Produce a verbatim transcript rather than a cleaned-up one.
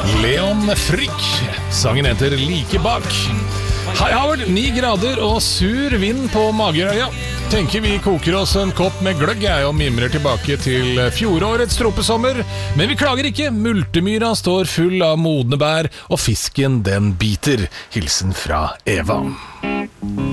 Leon Frikk. Sangen heter Like bak. Hei Havard, ni grader og sur vind på Magerøya. Tenker vi koker oss en kopp med gløgg jeg, og mimrer tilbake til fjorårets tropesommer. Men vi klager ikke, multemyra står full av modne bær, og fisken den biter. Hilsen fra Eva.